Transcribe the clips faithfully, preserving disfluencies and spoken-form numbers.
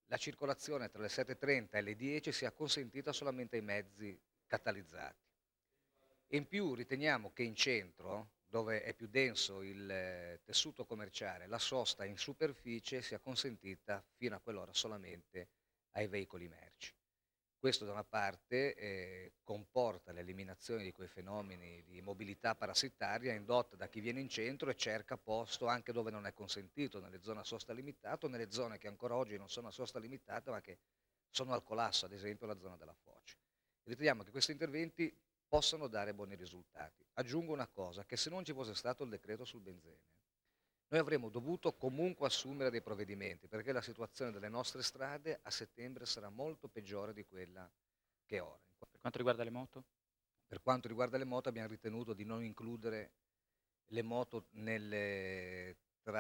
la circolazione tra le sette e trenta e le dieci sia consentita solamente ai mezzi catalizzati. In più riteniamo che in centro, dove è più denso il eh, tessuto commerciale, la sosta in superficie sia consentita fino a quell'ora solamente ai veicoli merci. Questo da una parte eh, comporta l'eliminazione di quei fenomeni di mobilità parassitaria indotta da chi viene in centro e cerca posto anche dove non è consentito, nelle zone a sosta limitata o nelle zone che ancora oggi non sono a sosta limitata ma che sono al collasso, ad esempio la zona della Foce. Riteniamo che questi interventi possano dare buoni risultati. Aggiungo una cosa, che se non ci fosse stato il decreto sul benzene, noi avremmo dovuto comunque assumere dei provvedimenti, perché la situazione delle nostre strade a settembre sarà molto peggiore di quella che è ora. Per quanto riguarda le moto? Per quanto riguarda le moto abbiamo ritenuto di non includere le moto nelle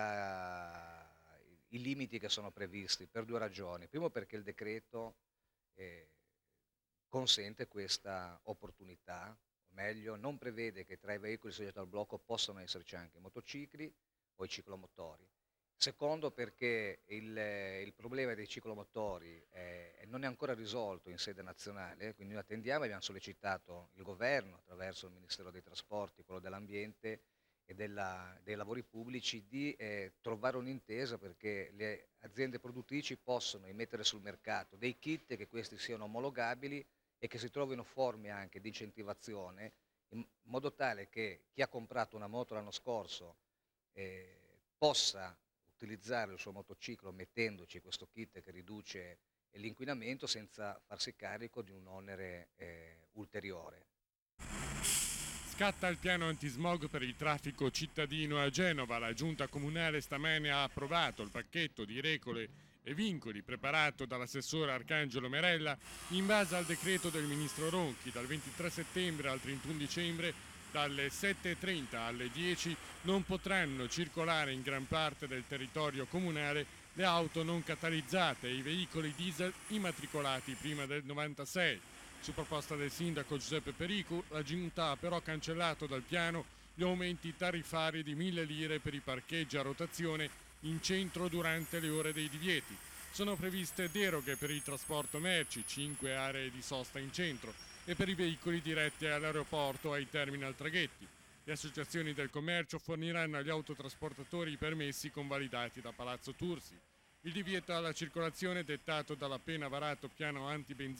tra i i limiti che sono previsti per due ragioni. Primo perché il decreto, ehm, consente questa opportunità, o meglio non prevede che tra i veicoli soggetti al blocco possano esserci anche i motocicli o i ciclomotori. Secondo perché il il problema dei ciclomotori, ehm, non è ancora risolto in sede nazionale, quindi noi attendiamo e abbiamo sollecitato il governo, attraverso il Ministero dei Trasporti, quello dell'ambiente e della dei lavori pubblici, di, ehm, trovare un'intesa perché le aziende produttrici possono immettere sul mercato dei kit, che questi siano omologabili e che si trovino forme anche di incentivazione, in modo tale che chi ha comprato una moto l'anno scorso, ehm, possa utilizzare il suo motociclo mettendoci questo kit che riduce l'inquinamento senza farsi carico di un onere, ehm, ulteriore. Scatta il piano antismog per il traffico cittadino a Genova. La giunta comunale stamane ha approvato il pacchetto di regole e vincoli preparato dall'assessore Arcangelo Merella in base al decreto del ministro Ronchi. Dal ventitré settembre al trentuno dicembre dalle sette e trenta alle dieci non potranno circolare in gran parte del territorio comunale le auto non catalizzate e i veicoli diesel immatricolati prima del novantasei. Su proposta del sindaco Giuseppe Pericu, la giunta ha però cancellato dal piano gli aumenti tariffari di mille lire per i parcheggi a rotazione in centro durante le ore dei divieti. Sono previste deroghe per il trasporto merci, cinque aree di sosta in centro, e per i veicoli diretti all'aeroporto e ai terminal traghetti. Le associazioni del commercio forniranno agli autotrasportatori i permessi convalidati da Palazzo Tursi. Il divieto alla circolazione dettato dall'appena varato piano antibenzina